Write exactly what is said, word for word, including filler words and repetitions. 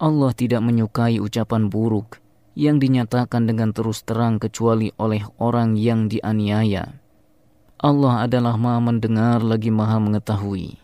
Allah tidak menyukai ucapan buruk yang dinyatakan dengan terus terang kecuali oleh orang yang dianiaya. Allah adalah Maha mendengar lagi Maha mengetahui.